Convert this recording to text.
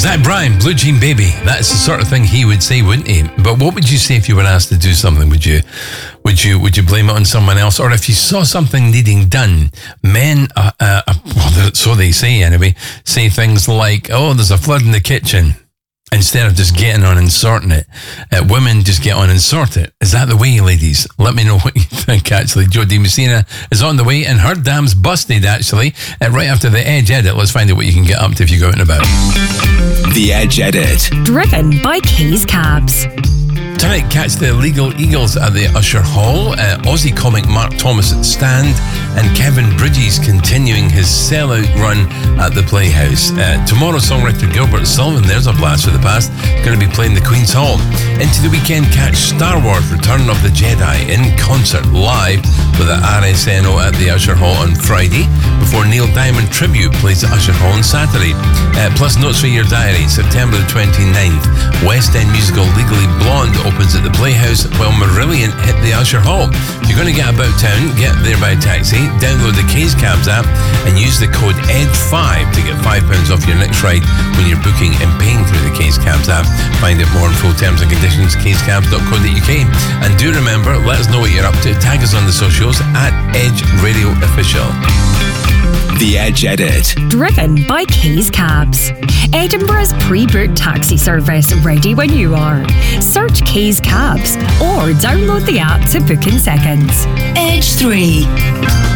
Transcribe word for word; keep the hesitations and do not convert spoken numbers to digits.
Zach Bryan, Blue Jean Baby. That's the sort of thing he would say, wouldn't he? But what would you say if you were asked to do something? Would you, would you, would you blame it on someone else, or if you saw something needing done? Men, uh, uh, well, so they say anyway, say things like, "Oh, there's a flood in the kitchen," instead of just getting on and sorting it. Uh, women just get on and sort it. Is that the way, ladies? Let me know what you think, actually. Jodie Messina is on the way, and her dam's busted, actually. Uh, right after the Edge Edit, let's find out what you can get up to if you go out and about. The Edge Edit. Driven by K's Cabs. Tonight, catch the Legal Eagles at the Usher Hall, uh, Aussie comic Mark Thomas at Stand, and Kevin Bridges continuing his sellout run at the Playhouse. Uh, tomorrow, songwriter Gilbert Sullivan, there's a blast for the past, going to be playing the Queen's Hall. Into the weekend, catch Star Wars Return of the Jedi in concert live with the R S N O at the Usher Hall on Friday, before Neil Diamond Tribute plays at Usher Hall on Saturday. Uh, plus notes for your diary, September the twenty-ninth, West End musical Legally Blonde opens at the Playhouse, while Marillion hit the Usher Hall. If you're going to get about town, get there by taxi, download the K's Cabs app and use the code E D five to get five pounds off your next ride when you're booking and paying through the K's Cabs app. Find out more on full terms and conditions, k s cabs dot co dot u k. And do remember, let us know what you're up to. Tag us on the socials at Edge Radio Official. The Edge Edit. Driven by K's Cabs. Edinburgh's pre-booked taxi service, ready when you are. Search K's Cabs or download the app to book in seconds. Edge three.